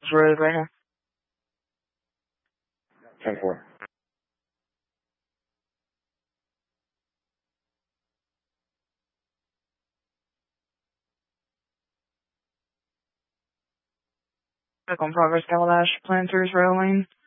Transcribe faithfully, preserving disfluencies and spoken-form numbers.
Road right now. ten four. Back on Progress Calabash, Planters Rail Lane.